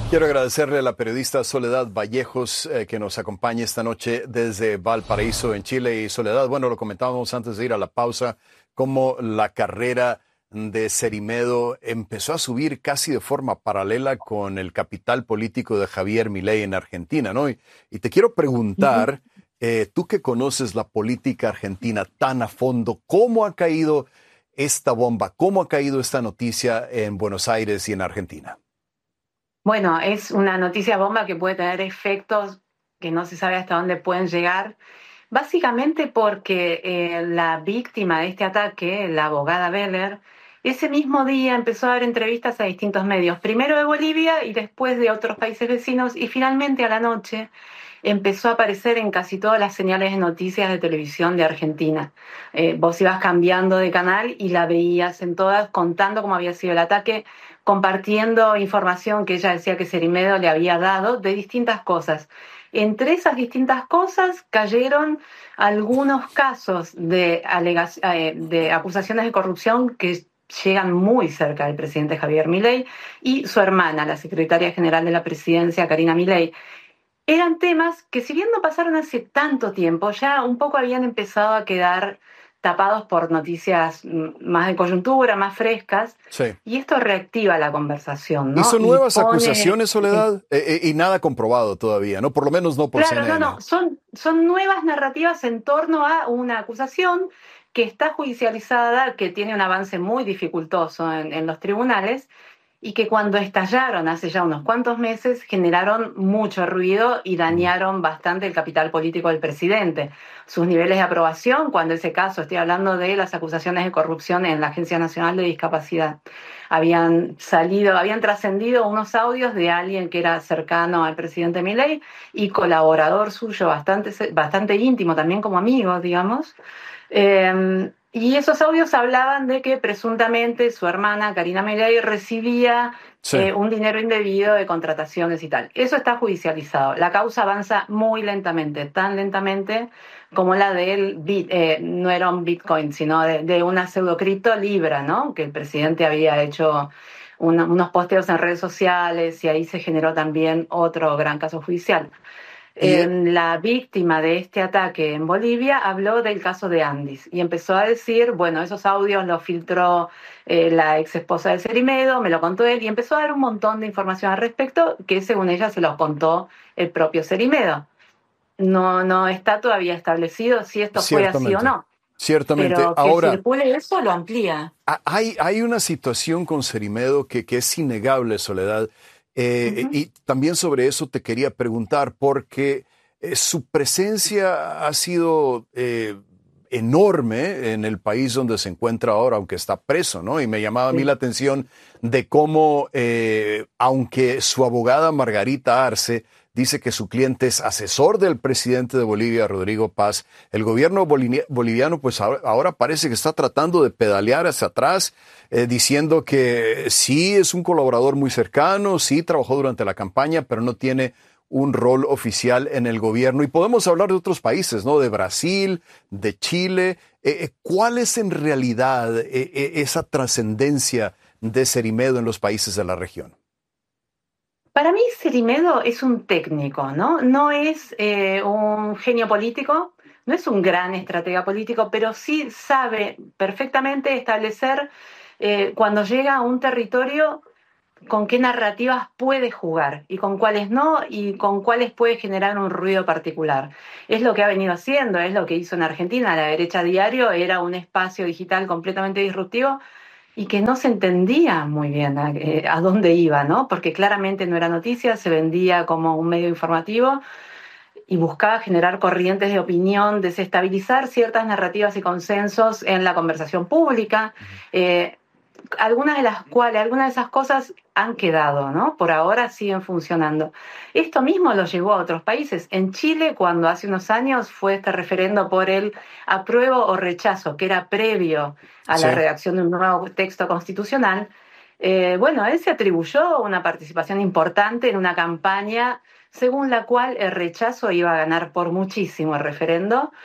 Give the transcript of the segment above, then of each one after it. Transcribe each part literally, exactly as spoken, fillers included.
Quiero agradecerle a la periodista Soledad Vallejos eh, que nos acompaña esta noche desde Valparaíso, en Chile. Y Soledad, bueno, lo comentábamos antes de ir a la pausa, cómo la carrera de Cerimedo empezó a subir casi de forma paralela con el capital político de Javier Milei en Argentina, ¿no? Y, y te quiero preguntar, eh, tú que conoces la política argentina tan a fondo, ¿cómo ha caído esta bomba? ¿Cómo ha caído esta noticia en Buenos Aires y en Argentina? Bueno, es una noticia bomba que puede tener efectos que no se sabe hasta dónde pueden llegar, básicamente porque eh, la víctima de este ataque, la abogada Beller, ese mismo día empezó a dar entrevistas a distintos medios, primero de Bolivia y después de otros países vecinos, y finalmente a la noche empezó a aparecer en casi todas las señales de noticias de televisión de Argentina. Eh, vos ibas cambiando de canal y la veías en todas, contando cómo había sido el ataque, compartiendo información que ella decía que Cerimedo le había dado de distintas cosas. Entre esas distintas cosas cayeron algunos casos de, alegac- eh, de acusaciones de corrupción que llegan muy cerca del presidente Javier Milei y su hermana, la secretaria general de la presidencia, Karina Milei. Eran temas que, si bien no pasaron hace tanto tiempo, ya un poco habían empezado a quedar tapados por noticias mm, más de coyuntura, más frescas, Sí. y esto reactiva la conversación, ¿Y ¿no? son Y nuevas pone... acusaciones, Soledad? Eh, eh, y nada comprobado todavía, ¿no? Por lo menos no por Claro, no, C N N. no, son, son nuevas narrativas en torno a una acusación que está judicializada, que tiene un avance muy dificultoso en, en los tribunales, y que cuando estallaron hace ya unos cuantos meses generaron mucho ruido y Mm. dañaron bastante el capital político del presidente. Sus niveles de aprobación, cuando ese caso, estoy hablando de las acusaciones de corrupción en la Agencia Nacional de Discapacidad, habían salido, habían trascendido unos audios de alguien que era cercano al presidente Milei y colaborador suyo, bastante, bastante íntimo también como amigo, digamos. Eh, y esos audios hablaban de que presuntamente su hermana, Karina Milei, recibía Sí. eh, un dinero indebido de contrataciones y tal. Eso está judicializado. La causa avanza muy lentamente, tan lentamente como la del bit, eh, no era un Bitcoin, sino de, de una pseudocripto Libra, ¿no? Que el presidente había hecho una, unos posteos en redes sociales y ahí se generó también otro gran caso judicial. Y, eh, La víctima de este ataque en Bolivia habló del caso de Andis y empezó a decir, bueno, esos audios los filtró eh, la ex esposa de Cerimedo, me lo contó él, y empezó a dar un montón de información al respecto que según ella se los contó el propio Cerimedo. No, no está todavía establecido si esto fue así o ciertamente, no, ciertamente. pero que Ahora, circule eso lo amplía. ha- hay, hay una situación con Cerimedo que, que es innegable, Soledad. Eh, Uh-huh. y también sobre eso te quería preguntar, porque eh, su presencia ha sido eh, enorme en el país donde se encuentra ahora, aunque está preso, ¿no? Y me llamaba a mí Sí. la atención de cómo, eh, aunque su abogada Margarita Arce dice que su cliente es asesor del presidente de Bolivia, Rodrigo Paz, el gobierno boliviano pues ahora, ahora parece que está tratando de pedalear hacia atrás, eh, diciendo que sí es un colaborador muy cercano, sí trabajó durante la campaña, pero no tiene un rol oficial en el gobierno. Y podemos hablar de otros países, ¿no? De Brasil, de Chile. Eh, ¿Cuál es en realidad eh, eh, esa trascendencia de Cerimedo en los países de la región? Para mí Cerimedo es un técnico, ¿no? No es eh, un genio político, no es un gran estratega político, pero sí sabe perfectamente establecer eh, cuando llega a un territorio con qué narrativas puede jugar y con cuáles no, y con cuáles puede generar un ruido particular. Es lo que ha venido haciendo, es lo que hizo en Argentina. La Derecha Diario era un espacio digital completamente disruptivo y que no se entendía muy bien a, eh, a dónde iba, ¿no? Porque claramente no era noticia, se vendía como un medio informativo y buscaba generar corrientes de opinión, desestabilizar ciertas narrativas y consensos en la conversación pública. Eh, algunas de las cuales, algunas de esas cosas han quedado, ¿no? Por ahora siguen funcionando. Esto mismo lo llevó a otros países. En Chile, cuando hace unos años fue este referendo por el apruebo o rechazo, que era previo a Sí. la redacción de un nuevo texto constitucional, eh, bueno, él se atribuyó una participación importante en una campaña según la cual el rechazo iba a ganar por muchísimo el referendo.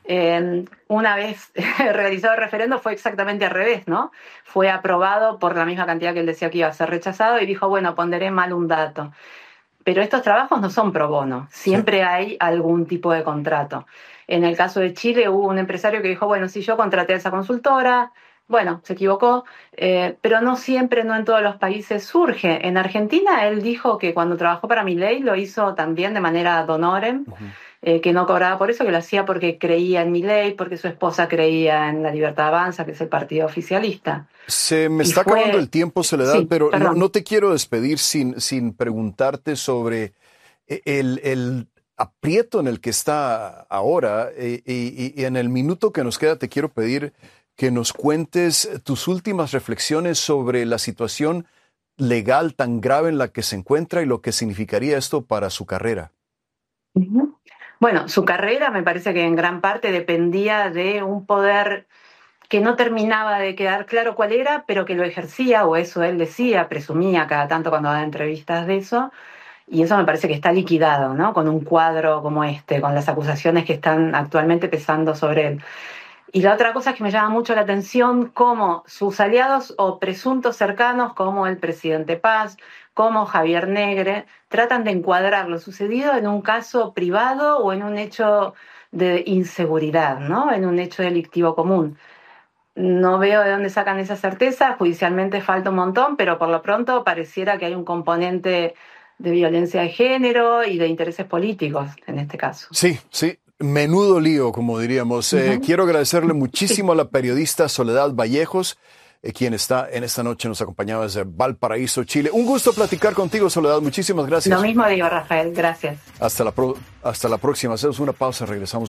Eh, una vez realizado el referendo fue exactamente al revés, ¿no? Fue aprobado por la misma cantidad que él decía que iba a ser rechazado y dijo, bueno, ponderé mal un dato. Pero estos trabajos no son pro bono, siempre sí. Hay algún tipo de contrato. En el caso de Chile hubo un empresario que dijo, bueno, si yo contraté a esa consultora, bueno, se equivocó, eh, pero no siempre, no en todos los países surge. En Argentina él dijo que cuando trabajó para Milei lo hizo también de manera ad honorem, uh-huh. eh, que no cobraba por eso, que lo hacía porque creía en Milei, porque su esposa creía en la Libertad Avanza, que es el partido oficialista. Se me está fue... acabando el tiempo, Soledad, sí, pero no, no te quiero despedir sin, sin preguntarte sobre el, el aprieto en el que está ahora y, y, y en el minuto que nos queda te quiero pedir que nos cuentes tus últimas reflexiones sobre la situación legal tan grave en la que se encuentra y lo que significaría esto para su carrera. Uh-huh. Bueno, su carrera me parece que en gran parte dependía de un poder que no terminaba de quedar claro cuál era, pero que lo ejercía, o eso él decía, presumía cada tanto cuando daba entrevistas de eso, y eso me parece que está liquidado, ¿no? Con un cuadro como este, con las acusaciones que están actualmente pesando sobre él. Y la otra cosa es que me llama mucho la atención cómo sus aliados o presuntos cercanos, como el presidente Paz, como Javier Negre, tratan de encuadrar lo sucedido en un caso privado o en un hecho de inseguridad, ¿no? En un hecho delictivo común. No veo de dónde sacan esa certeza, judicialmente falta un montón, pero por lo pronto pareciera que hay un componente de violencia de género y de intereses políticos en este caso. Sí, sí. Menudo lío, como diríamos. Uh-huh. Eh, quiero agradecerle muchísimo sí. a la periodista Soledad Vallejos, eh, quien está en esta noche nos acompañaba desde Valparaíso, Chile. Un gusto platicar contigo, Soledad. Muchísimas gracias. Lo mismo digo, Rafael. Gracias. Hasta la, pro- hasta la próxima. Hacemos una pausa, regresamos.